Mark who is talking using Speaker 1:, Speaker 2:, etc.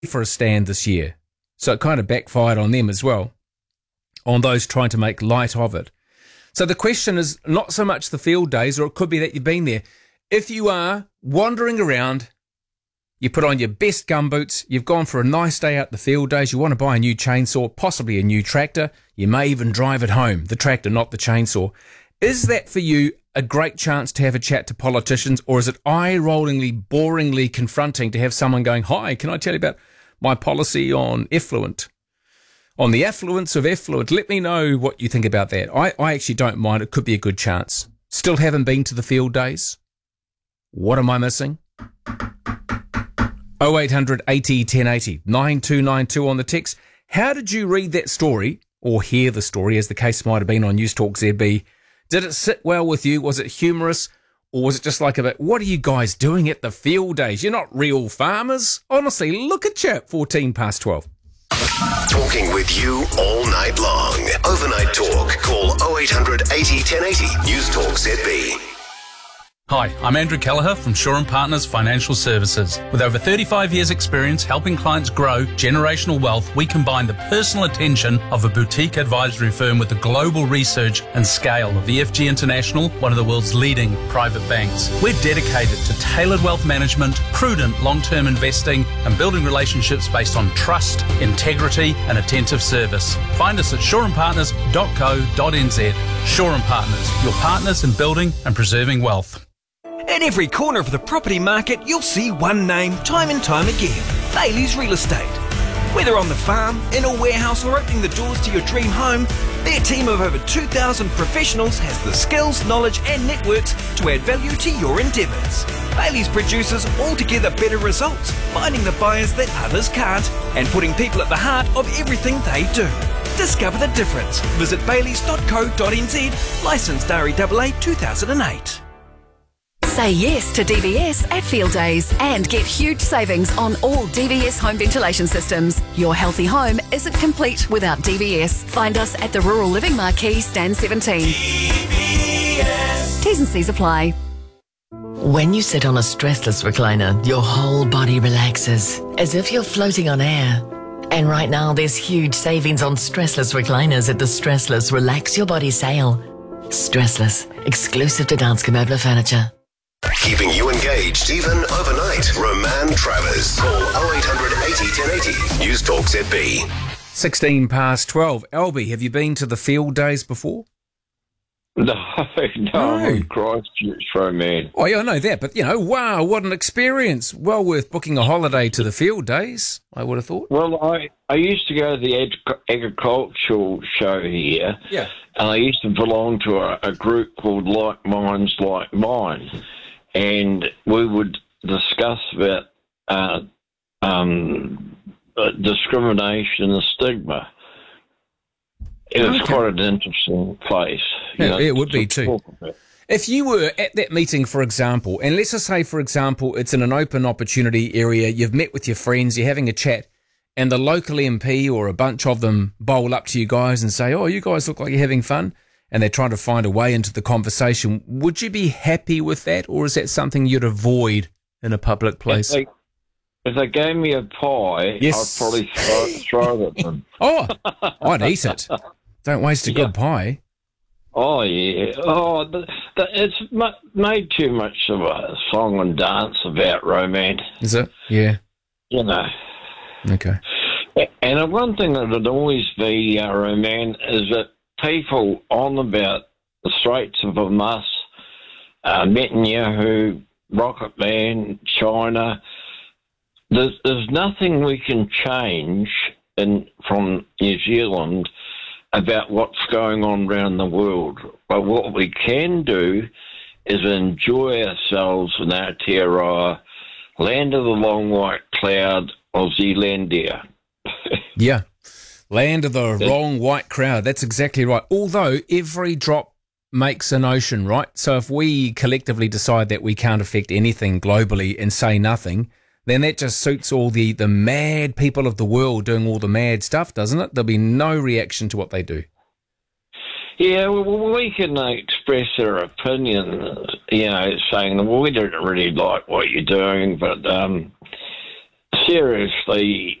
Speaker 1: for a stand this year. So it kind of backfired on them as well, on those trying to make light of it. So the question is not so much the field days, or it could be that you've been there. If you are wandering around, you put on your best gumboots, you've gone for a nice day out the field days, you want to buy a new chainsaw, possibly a new tractor, you may even drive it home, the tractor, not the chainsaw. Is that for you a great chance to have a chat to politicians, or is it eye-rollingly, boringly confronting to have someone going, hi, can I tell you about my policy on effluent, on the affluence of effluent? Let me know what you think about that. I actually don't mind. It could be a good chance. Still haven't been to the field days? What am I missing? 0800 80 1080 9292 on the text. How did you read that story, or hear the story, as the case might have been on News Talk ZB? Did it sit well with you? Was it humorous? Or was it just like a bit, what are you guys doing at the field days? You're not real farmers. Honestly, look at you at 14 past 12.
Speaker 2: Talking with you all night long. Overnight Talk. Call 0800 80 1080. News Talk ZB.
Speaker 3: Hi, I'm Andrew Kelleher from Shaw & Partners Financial Services. With over 35 years' experience helping clients grow generational wealth, we combine the personal attention of a boutique advisory firm with the global research and scale of EFG International, one of the world's leading private banks. We're dedicated to tailored wealth management, prudent long-term investing, and building relationships based on trust, integrity, and attentive service. Find us at shawandpartners.co.nz. Shaw & Partners, your partners in building and preserving wealth.
Speaker 4: At every corner of the property market, you'll see one name time and time again: Bailey's Real Estate. Whether on the farm, in a warehouse, or opening the doors to your dream home, their team of over 2,000 professionals has the skills, knowledge and networks to add value to your endeavours. Bailey's produces altogether better results, finding the buyers that others can't, and putting people at the heart of everything they do. Discover the difference. Visit baileys.co.nz, licensed REAA 2008.
Speaker 5: Say yes to DVS at Field Days and get huge savings on all DVS home ventilation systems. Your healthy home isn't complete without DVS. Find us at the Rural Living Marquee, Stand 17. DVS. T's and C's apply.
Speaker 6: When you sit on a stressless recliner, your whole body relaxes, as if you're floating on air. And right now, there's huge savings on stressless recliners at the Stressless Relax Your Body sale. Stressless, exclusive to Danske Möbler Furniture.
Speaker 2: Keeping you engaged even overnight. Roman Travers. Call 0800 80 1080. News Talk ZB.
Speaker 1: 16 past 12. Albie, have you been to the field days before?
Speaker 7: No, Christchurch, Roman.
Speaker 1: Oh, yeah, I know that, but, wow, what an experience. Well worth booking a holiday to the field days, I would have thought.
Speaker 7: Well, I used to go to the agricultural show here.
Speaker 1: Yeah.
Speaker 7: And I used to belong to a group called Like Minds, Like Mine. And we would discuss about discrimination and stigma. It was quite an interesting place.
Speaker 1: It would be too. If you were at that meeting, for example, and let's just say, for example, it's in an open opportunity area, you've met with your friends, you're having a chat, and the local MP or a bunch of them bowl up to you guys and say, oh, you guys look like you're having fun, and they're trying to find a way into the conversation, would you be happy with that, or is that something you'd avoid in a public place?
Speaker 7: If they gave me a pie,
Speaker 1: yes.
Speaker 7: I'd probably throw it at them.
Speaker 1: Oh, I'd eat it. Don't waste a good pie.
Speaker 7: Oh, yeah. Oh, it's made too much of a song and dance about romance.
Speaker 1: Is it? Yeah.
Speaker 7: Okay. And one thing that would always be, Roman, is that people on about the Straits of Hormuz, Netanyahu, Rocket Man, China, there's nothing we can change from New Zealand about what's going on around the world. But what we can do is enjoy ourselves in Aotearoa, land of the long white cloud of Zealandia.
Speaker 1: Yeah, land of the wrong white crowd. That's exactly right. Although every drop makes an ocean, right? So if we collectively decide that we can't affect anything globally and say nothing, then that just suits all the mad people of the world doing all the mad stuff, doesn't it? There'll be no reaction to what they do.
Speaker 7: Yeah, well, we can express our opinion, saying, well, we don't really like what you're doing, but seriously,